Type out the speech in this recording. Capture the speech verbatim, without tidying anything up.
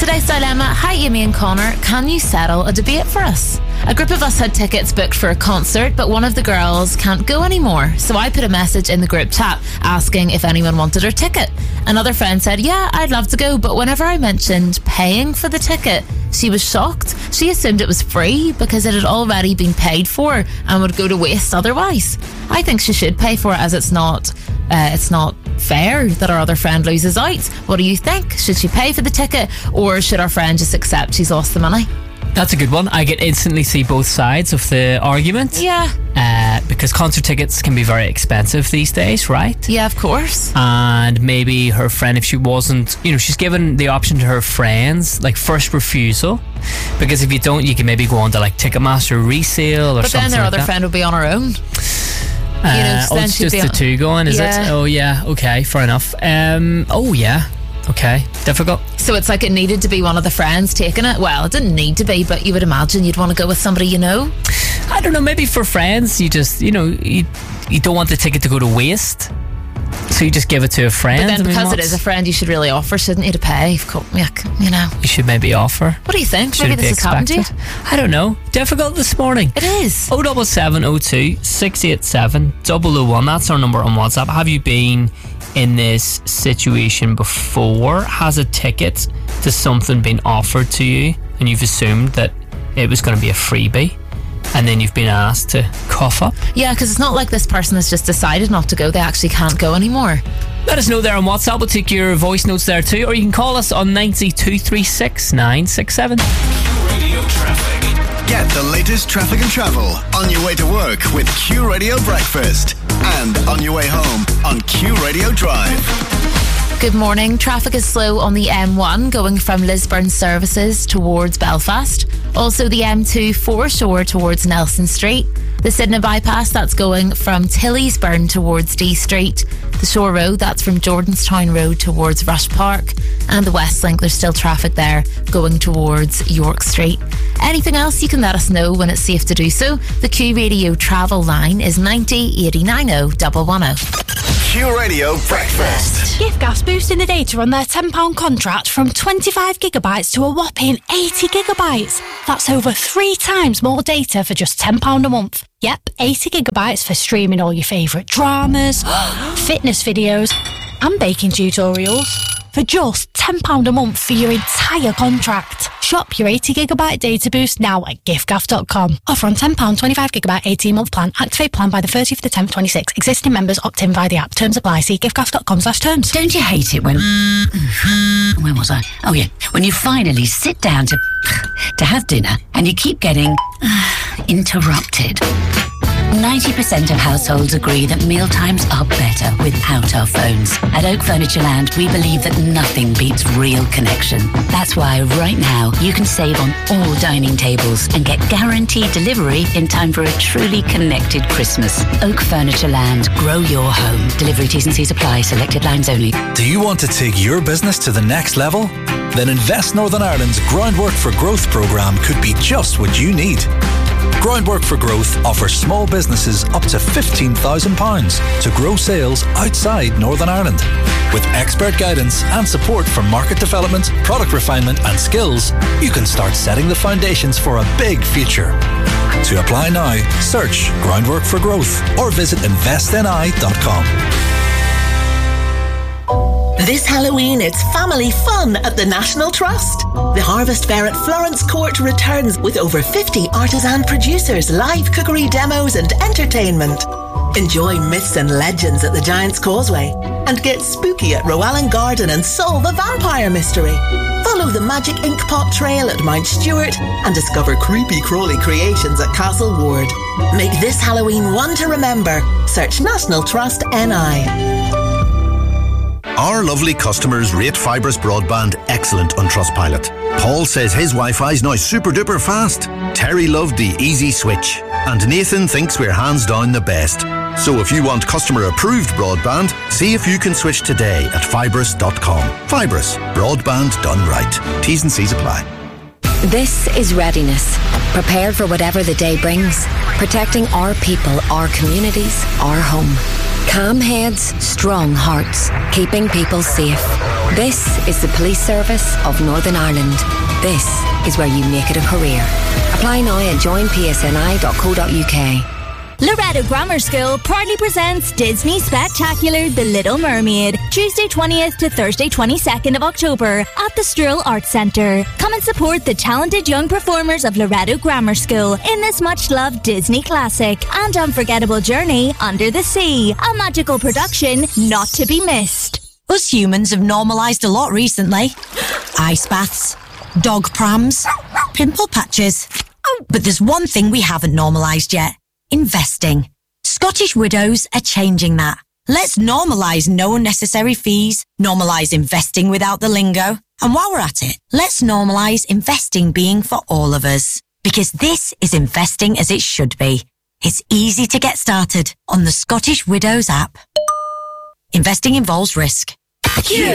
Today's dilemma: hi Amy and Connor, can you settle a debate for us? A group of us had tickets booked for a concert, but one of the girls can't go anymore. So I put a message in the group chat asking if anyone wanted her ticket. Another friend said, yeah, I'd love to go, but whenever I mentioned paying for the ticket, she was shocked. She assumed it was free because it had already been paid for and would go to waste otherwise. I think she should pay for it, as it's not uh, it's not fair that our other friend loses out. What do you think? Should she pay for the ticket, or should our friend just accept she's lost the money? That's a good one. I can instantly see both sides of the argument. Yeah. Uh, because concert tickets can be very expensive these days, right? Yeah, of course. And maybe her friend, if she wasn't, you know, she's given the option to her friends, like first refusal. Because if you don't, you can maybe go on to like Ticketmaster resale or but something. But then her like other that. friend would be on her own. Uh, you know, so oh, then it's she'd just be the on- two going, is Yeah. it? Oh, yeah. Okay, fair enough. Um, oh, yeah. Okay, difficult. So it's like it needed to be one of the friends taking it. Well, it didn't need to be, but you would imagine you'd want to go with somebody you know. I don't know, maybe for friends, you just, you know, you, you don't want the ticket to go to waste. So you just give it to a friend. But then I mean, because it what's- is a friend, you should really offer, shouldn't you, to pay? Of course, yeah, you know. You should maybe offer. What do you think? Should Maybe it be this has happened to you? expected? I don't know. Difficult this morning. It is. oh seven seven oh two, six eight seven, double oh one. That's our number on WhatsApp. Have you been in this situation before? Has a ticket to something been offered to you and you've assumed that it was going to be a freebie, and then you've been asked to cough up? Yeah, because it's not like this person has just decided not to go. They actually can't go anymore. Let us know there on WhatsApp. We'll take your voice notes there too, or you can call us on nine two three six nine six seven. Radio Traffic. Get the latest traffic and travel on your way to work with Q Radio Breakfast, and on your way home on Q Radio Drive. Good morning. Traffic is slow on the M one going from Lisburn Services towards Belfast. Also the M two foreshore towards Nelson Street. The Sydney bypass, that's going from Tillysburn towards D Street. The Shore Road, that's from Jordanstown Road towards Rush Park. And the West Link, there's still traffic there going towards York Street. Anything else, you can let us know when it's safe to do so. The Q Radio travel line is ninety eighty ninety one one oh. Q Radio Breakfast. Gift Gas boosting the data on their ten pound contract from twenty-five gigabytes to a whopping eighty gigabytes. That's over three times more data for just ten pounds a month. Yep, eighty gigabytes for streaming all your favourite dramas, fitness videos and baking tutorials for just ten pounds a month for your entire contract. Shop your eighty gigabyte data boost now at giftgaff dot com. Offer on ten pounds twenty-five gigabyte eighteen month plan. Activate plan by the thirtieth of the tenth twenty-six. Existing members opt in via the app. Terms apply. See giftgaff dot com slash terms. Don't you hate it when... Where was I? Oh, yeah. When you finally sit down to... to have dinner and you keep getting... interrupted. ninety percent of households agree that mealtimes are better without our phones. At Oak Furniture Land, we believe that nothing beats real connection. That's why right now you can save on all dining tables and get guaranteed delivery in time for a truly connected Christmas. Oak Furniture Land. Grow your home. Delivery T's and C's apply. Selected lines only. Do you want to take your business to the next level? Then Invest Northern Ireland's Groundwork for Growth programme could be just what you need. Groundwork for Growth offers small businesses up to fifteen thousand pounds to grow sales outside Northern Ireland. With expert guidance and support from market development, product refinement and skills, you can start setting the foundations for a big future. To apply now, search Groundwork for Growth or visit invest n i dot com. This Halloween, it's family fun at the National Trust. The Harvest Fair at Florence Court returns with over fifty artisan producers, live cookery demos and entertainment. Enjoy myths and legends at the Giant's Causeway and get spooky at Rowan Garden and solve a vampire mystery. Follow the Magic Ink Pot Trail at Mount Stewart and discover creepy crawly creations at Castle Ward. Make this Halloween one to remember. Search National Trust N I. Our lovely customers rate Fibrous Broadband excellent on Trustpilot. Paul says his Wi-Fi's now super duper fast. Terry loved the easy switch. And Nathan thinks we're hands down the best. So if you want customer approved broadband, see if you can switch today at fibrous dot com. Fibrous, broadband done right. T's and C's apply. This is Readiness. Prepared for whatever the day brings. Protecting our people, our communities, our home. Calm heads, strong hearts, keeping people safe. This is the Police Service of Northern Ireland. This is where you make it a career. Apply now at join p s n i dot co dot u k. Loretto Grammar School proudly presents Disney Spectacular The Little Mermaid, Tuesday twentieth to Thursday twenty-second of October at the Stroll Arts Centre. Come and support the talented young performers of Loretto Grammar School in this much-loved Disney classic and unforgettable journey under the sea. A magical production not to be missed. Us humans have normalised a lot recently. Ice baths, dog prams, pimple patches. Oh, but there's one thing we haven't normalised yet. Investing. Scottish Widows are changing that. Let's normalise no unnecessary fees, normalise investing without the lingo, and while we're at it, let's normalise investing being for all of us. Because this is investing as it should be. It's easy to get started on the Scottish Widows app. Investing involves risk.